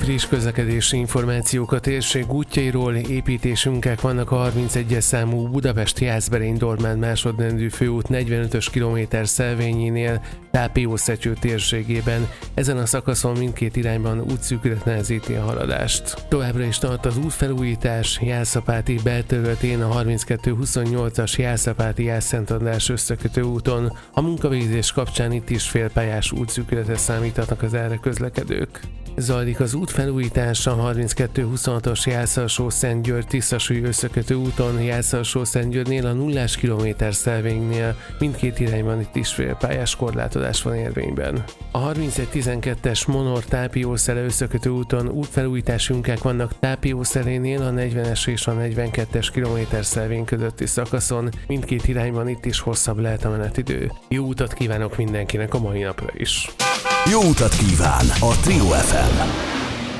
Friss közlekedési információk a térség útjairól. Építésünkek vannak a 31-es számú Budapest-Jászberény-Dormán másodrendű főút 45-ös kilométer szelvényénél, Tápiószetyő térségében. Ezen a szakaszon mindkét irányban útszűkület nehezíti a haladást. Továbbra is tart az útfelújítás Jászapáti belterületén a 32-28-as Jászapáti-Jász-Szent András összekötő úton. A munkavégzés kapcsán itt is félpályás útszűkületre számíthatnak az erre közlekedők. Zajlik az útfelújítás a 32-26-os Jász-Alsó-Szentgyörgy-Tiszasúly összekötő úton, Jász-Alsó-Szentgyörgynél a 0 kilométer szelvénynél. Mindkét irányban itt is félpályás korlátozás van érvényben. A 31-12-es Monor-Tápiószele összekötő úton útfelújításunkák vannak Tápiószelénél a 40-es és a 42-es kilométer szelvény közötti szakaszon. Mindkét irányban itt is hosszabb lehet a menetidő. Jó utat kívánok mindenkinek a mai napra is! Jó utat kíván a Trio FM!